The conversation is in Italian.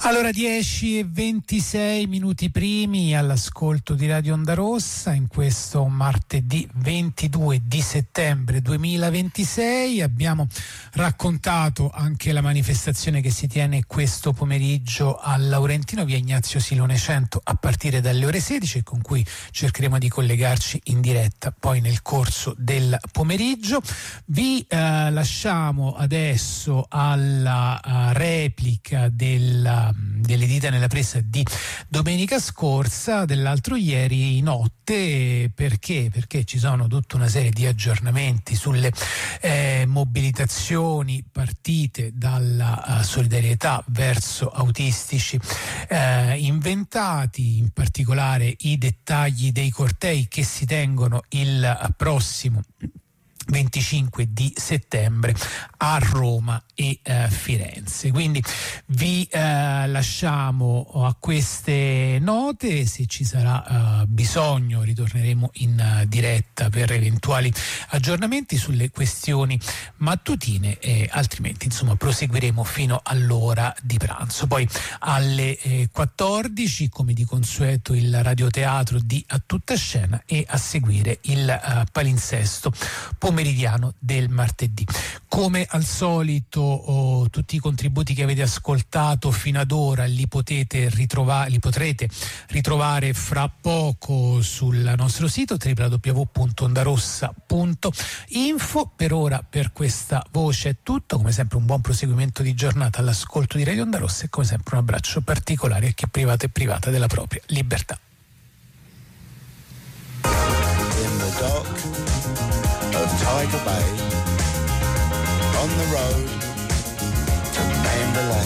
Allora 10:26 minuti primi all'ascolto di Radio Onda Rossa in questo martedì 22 di settembre 2026. Abbiamo raccontato anche la manifestazione che si tiene questo pomeriggio al Laurentino via Ignazio Silone 100 a partire dalle ore 16, con cui cercheremo di collegarci in diretta poi nel corso del pomeriggio. Vi lasciamo adesso alla replica delle dita nella presa di domenica scorsa, dell'altro ieri notte. Perché ci sono tutta una serie di aggiornamenti sulle mobilitazioni partite dalla solidarietà verso autistici inventati, in particolare i dettagli dei cortei che si tengono il prossimo 25 di settembre a Roma e Firenze. Quindi vi lasciamo a queste note. Se ci sarà bisogno ritorneremo in diretta per eventuali aggiornamenti sulle questioni mattutine, e altrimenti insomma proseguiremo fino all'ora di pranzo. Poi alle 14 come di consueto il radioteatro di A Tutta Scena, e a seguire il palinsesto pomeridiano del martedì. Come al solito tutti i contributi che avete ascoltato fino ad ora li potrete ritrovare fra poco sul nostro sito www.ondarossa.info. Per ora per questa voce è tutto. Come sempre un buon proseguimento di giornata all'ascolto di Radio Onda Rossa, e come sempre un abbraccio particolare a chi è privato e privata della propria libertà. In the dock of Tiger Bay, on the road to Mandalay.